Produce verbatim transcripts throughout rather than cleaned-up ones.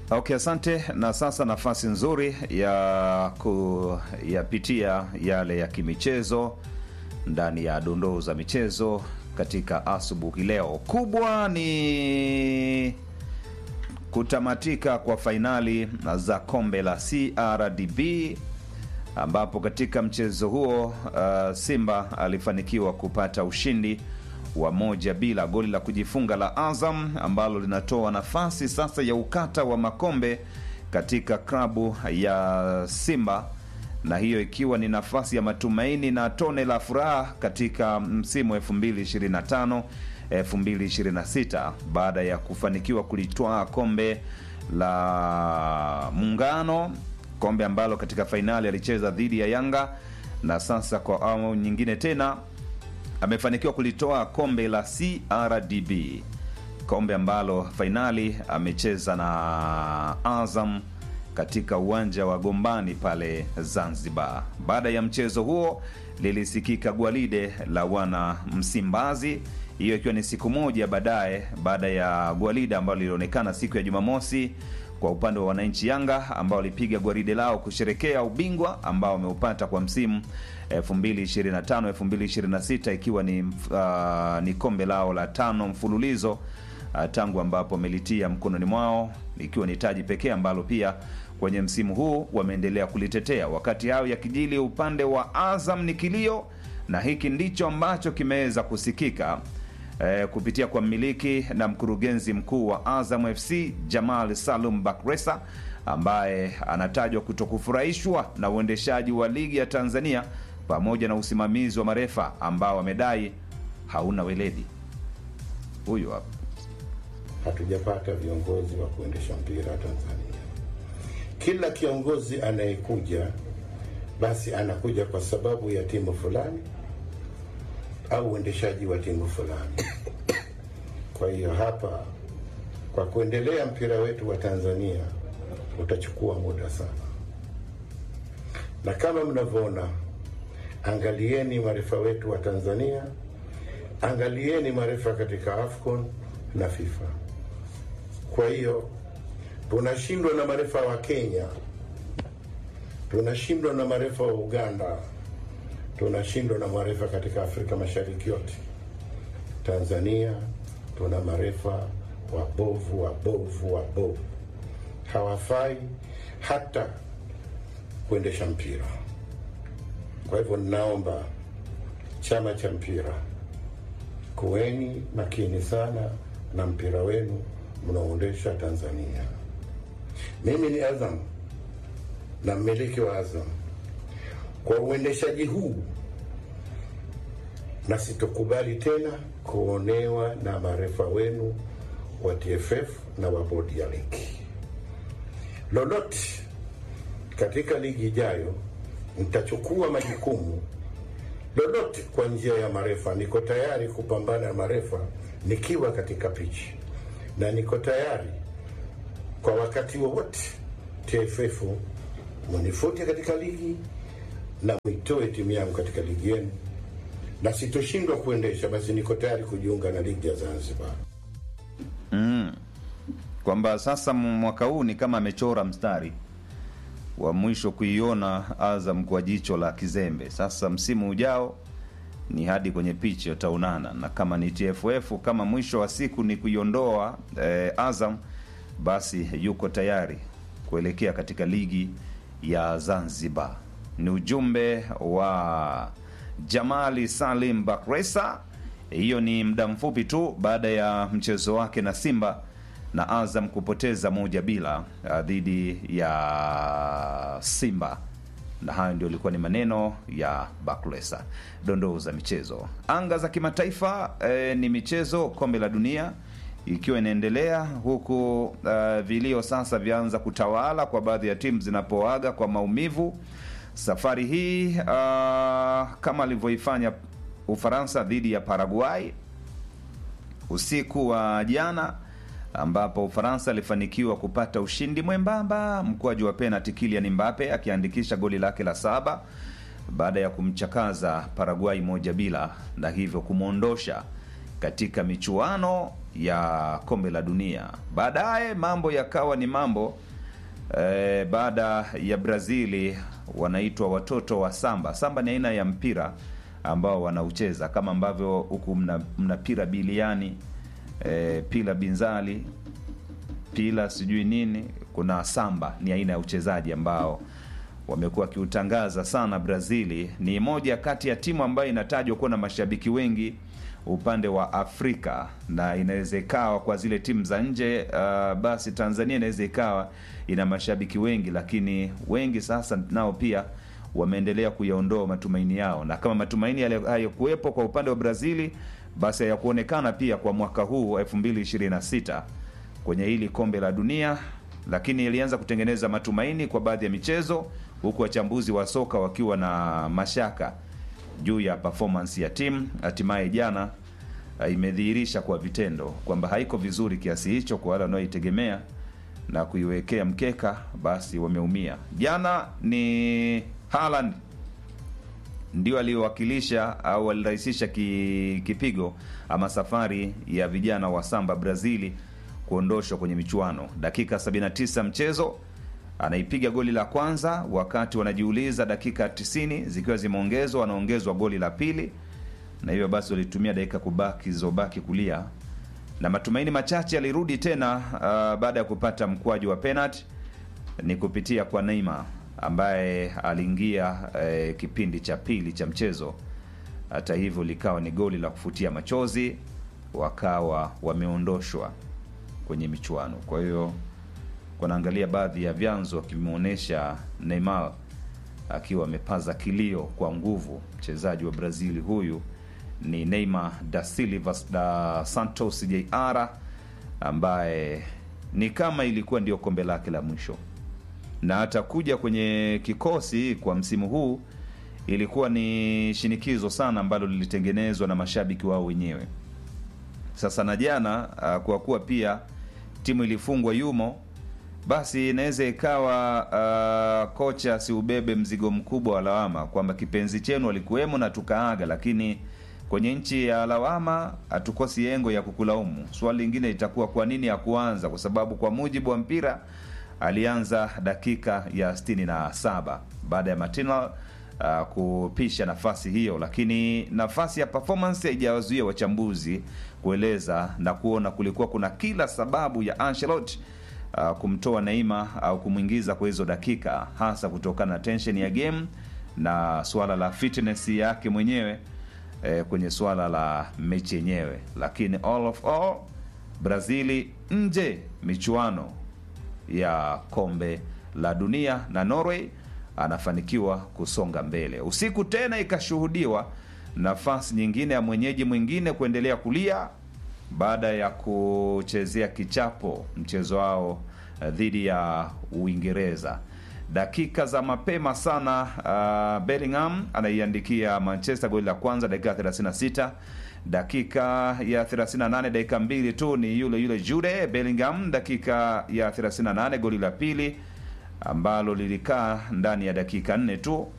Okay, asante. Na sasa nafasi nzuri ya kuyapitia yale ya kimichezo ndani ya dondoo za michezo katika asubuhi leo. Kubwa ni kutamatika kwa fainali za kombe la C R D B, ambapo katika mchezo huo uh, Simba alifanikiwa kupata ushindi wa moja bila, goli la kujifunga la Azam ambalo linatoa nafasi sasa ya ukata wa makombe katika klabu ya Simba, na hiyo ikiwa ni nafasi ya matumaini na tone la furaha katika msimu elfu mbili ishirini na tano elfu mbili ishirini na sita baada ya kufanikiwa kulitwaa kombe la Muungano, kombe ambalo katika fainali alicheza dhidi ya Yanga, na sasa kwa awamu nyingine tena amefanikiwa kulitoa kombe la C R D B, kombe ambalo fainali amecheza na Azam katika uwanja wa Gombani pale Zanzibar. Baada ya mchezo huo lilisikika gwalide la wana Msimbazi, hiyo ikiwa ni siku moja baadaye baada ya gwalide ambalo lilionekana siku ya Jumamosi kwa upande wa wananchi Yanga ambao walipiga gwaride lao kusherekea ubingwa ambao wameupata kwa msimu elfu mbili ishirini na tano elfu mbili ishirini na sita, ikiwa ni uh, ni kombe lao la tano mfululizo uh, tangu ambapo wamelitia mkononi mwao, ikiwa ni taji pekee ambalo pia kwenye msimu huu wameendelea kulitetea. Wakati hao yakijili upande wa Azam ni kilio, na hiki ndicho ambacho kimeweza kusikika Eh, kupitia kwa mmiliki na mkurugenzi mkuu wa Azam F C Jamal Salum Bakresa, ambaye anatajwa kutokufurahishwa na uendeshaji wa ligi ya Tanzania pamoja na usimamizi wa marefa ambao wamedai hauna weledi. Huyu hapa: hatujapata viongozi wa kuendesha mpira Tanzania. Kila kiongozi anayekuja basi anakuja kwa sababu ya timu fulani au uendeshaji wa timu fulani. Kwa hiyo hapa, kwa kuendelea mpira wetu wa Tanzania utachukua muda sana, na kama mnavyoona, angalieni marefa wetu wa Tanzania, angalieni marefa katika AFCON na FIFA. Kwa hiyo tunashindwa na marefa wa Kenya, tunashindwa na marefa wa Uganda, tunashindwa na marefa katika Afrika Mashariki yote. Tanzania tuna marefa wabovu wabovu wabovu, hawafai hata kuendesha mpira. Kwa hivyo ninaomba chama cha mpira, kuweni makini sana na mpira wenu mnaoendesha Tanzania. Mimi ni Azam na mmiliki wa Azam. Kwa uendeshaji huu, na sitokubali tena kuonewa na marefa wenu wa T F F na wa bodi ya ligi. Lolote katika ligi ijayo nitachukua majukumu lolote kwa njia ya marefa. Niko tayari kupambana na marefa nikiwa katika pichi, na niko tayari kwa wakati wowote T F F munifute katika ligi na mwitoe timu yangu katika ligi yenu, na sitoshindwa kuendesha, basi niko tayari kujiunga na ligi ya Zanzibar. Mm. Kwamba sasa mwaka huu ni kama amechora mstari wa mwisho kuiona Azam kwa jicho la kizembe. Sasa msimu ujao ni hadi kwenye pichi utaonana, na kama ni T F F kama mwisho wa siku ni kuiondoa eh, Azam, basi yuko tayari kuelekea katika ligi ya Zanzibar. Ni ujumbe wa Jamali Salim Bakresa. Hiyo ni muda mfupi tu baada ya mchezo wake na Simba na Azam kupoteza moja bila dhidi ya Simba, na hayo ndio ilikuwa ni maneno ya Bakresa. Dondoo za michezo. Anga za kimataifa e, ni michezo kombe la dunia ikiwa inaendelea, huku uh, vilio sasa vyaanza kutawala kwa baadhi ya timu zinapoaga kwa maumivu. Safari hii uh, kama alivyoifanya Ufaransa dhidi ya Paraguay usiku wa jana, ambapo Ufaransa alifanikiwa kupata ushindi mwembamba, mkwaju wa penalty Kylian Mbappe akiandikisha goli lake la saba baada ya kumchakaza Paraguay moja bila, na hivyo kumuondosha katika michuano ya kombe la dunia. Baadaye mambo yakawa ni mambo e, baada ya Brazili wanaitwa watoto wa samba. Samba ni aina ya mpira ambao wanaucheza kama ambavyo huku mna, mna pira biliani, e, pila binzali, pila sijui nini, kuna samba ni aina ya uchezaji ambao wamekuwa kiutangaza sana. Brazili ni moja kati ya timu ambayo inatajwa kuwa na mashabiki wengi upande wa Afrika, na inaweza ikawa kwa zile timu za nje uh, basi Tanzania inaweza ikawa ina mashabiki wengi, lakini wengi sasa nao pia wameendelea kuyaondoa matumaini yao, na kama matumaini hayakuwepo kwa upande wa Brazili, basi hayakuonekana pia kwa mwaka huu elfu mbili ishirini na sita kwenye hili kombe la dunia, lakini ilianza kutengeneza matumaini kwa baadhi ya michezo, huku wachambuzi wa soka wakiwa na mashaka juu ya performance ya timu. Hatimaye jana uh, imedhihirisha kwa vitendo kwamba haiko vizuri kiasi hicho kwa wale wanaoitegemea na kuiwekea mkeka, basi wameumia. Jana ni Haaland ndio aliyowakilisha au alirahisisha ki, kipigo ama safari ya vijana wa samba Brazili kuondoshwa kwenye michuano. Dakika sabini na tisa mchezo anaipiga goli la kwanza, wakati wanajiuliza dakika tisini zikiwa zimeongezwa wanaongezwa goli la pili, na hivyo basi walitumia dakika kubaki zobaki kulia, na matumaini machache yalirudi tena uh, baada ya kupata mkwaju wa penalty ni kupitia kwa Neymar ambaye aliingia uh, kipindi cha pili cha mchezo. Hata hivyo likawa ni goli la kufutia machozi, wakawa wameondoshwa kwenye michuano. Kwa hiyo kunaangalia baadhi ya vyanzo kimeonyesha Neymar akiwa amepaza kilio kwa nguvu. Mchezaji wa Brazil huyu ni Neymar da Silva da Santos Jr, ambaye ni kama ilikuwa ndio kombe lake la mwisho, na hata kuja kwenye kikosi kwa msimu huu ilikuwa ni shinikizo sana ambalo lilitengenezwa na mashabiki wao wenyewe. Sasa na jana kwa kuwa pia timu ilifungwa yumo, basi inaweza ikawa uh, kocha si ubebe mzigo mkubwa wa lawama kwamba kipenzi chenu alikuwemo na tukaaga, lakini kwenye nchi ya lawama hatukosi yengo ya kukulaumu. Swali lingine itakuwa kwa nini ya kuanza, kwa sababu kwa mujibu wa mpira alianza dakika ya sitini na saba baada ya Martinelli uh, kupisha nafasi hiyo, lakini nafasi ya performance haijawazuia wachambuzi kueleza na kuona kulikuwa kuna kila sababu ya Ancelotti Uh, kumtoa Neymar au kumwingiza kwa hizo dakika, hasa kutokana na tension ya game na swala la fitness yake mwenyewe eh, kwenye swala la mechi yenyewe. Lakini all of all, Brazili nje michuano ya kombe la dunia, na Norway anafanikiwa kusonga mbele. Usiku tena ikashuhudiwa nafasi nyingine ya mwenyeji mwingine kuendelea kulia baada ya kuchezea kichapo mchezo wao dhidi ya Uingereza. Dakika za mapema sana uh, Bellingham anaiandikia Manchester goli la kwanza dakika thelathini na sita. Dakika ya thelathini na nane, dakika mbili tu ni yule yule Jude Bellingham, dakika ya thelathini na nane goli la pili ambalo lilikaa ndani ya dakika nne tu,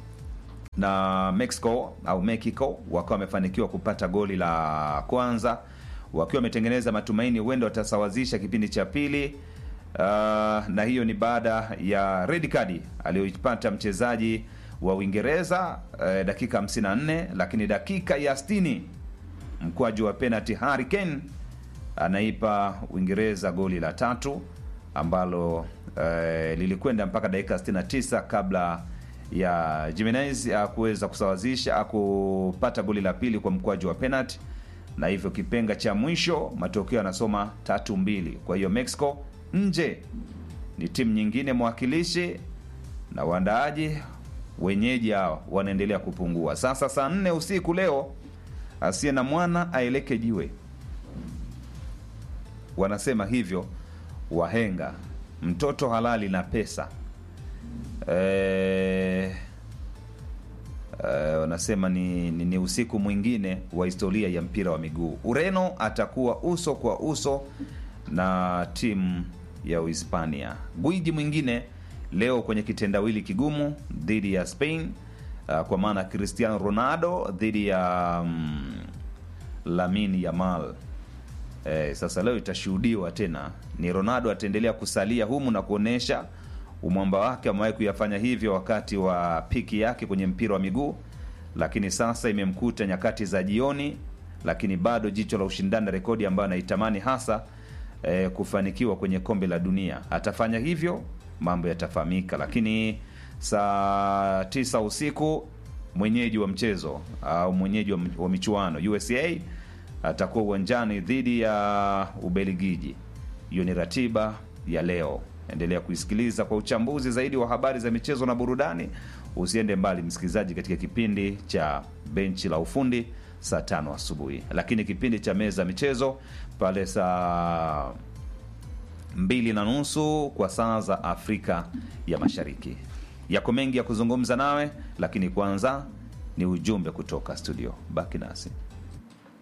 na Mexico au Mexico wakawa wamefanikiwa kupata goli la kwanza, wakiwa wametengeneza matumaini huenda watasawazisha kipindi cha pili. Uh, na hiyo ni baada ya red card aliyoipata mchezaji wa Uingereza uh, dakika hamsini na nne, lakini dakika ya sitini mkwaju wa penalty Harry Kane anaipa Uingereza goli la tatu ambalo uh, lilikwenda mpaka dakika sitini na tisa kabla ya Jimenez kuweza kusawazisha kupata goli la pili kwa mkwaju wa penalty, na hivyo kipenga cha mwisho matokeo yanasoma tatu mbili. Kwa hiyo Mexico nje ni timu nyingine mwakilishi, na waandaaji wenyeji hao wanaendelea kupungua. Sasa saa nne usiku leo, asiye na mwana aeleke jiwe, wanasema hivyo wahenga. Mtoto halali na pesa eh Uh, wanasema ni, ni, ni usiku mwingine wa historia ya mpira wa miguu. Ureno atakuwa uso kwa uso na timu ya Uhispania. Gwiji mwingine leo kwenye kitendawili kigumu dhidi ya Spain, uh, kwa maana Cristiano Ronaldo dhidi ya um, Lamine Yamal. E, sasa leo itashuhudiwa tena ni Ronaldo ataendelea kusalia humu na kuonesha umwamba wake. Amewahi kuyafanya hivyo wakati wa piki yake kwenye mpira wa miguu, lakini sasa imemkuta nyakati za jioni, lakini bado jicho la ushindani na rekodi ambayo anaitamani hasa e, kufanikiwa kwenye kombe la dunia. Atafanya hivyo, mambo yatafahamika. Lakini saa tisa usiku mwenyeji wa mchezo au mwenyeji wa, wa michuano U S A atakuwa uwanjani dhidi ya Ubelgiji. Hiyo ni ratiba ya leo. Endelea kuisikiliza kwa uchambuzi zaidi wa habari za michezo na burudani. Usiende mbali msikilizaji, katika kipindi cha benchi la ufundi saa tano asubuhi. Lakini kipindi cha meza michezo pale saa mbili na nusu kwa saa za Afrika ya Mashariki. Yako mengi ya kuzungumza nawe, lakini kwanza ni ujumbe kutoka studio. Baki nasi.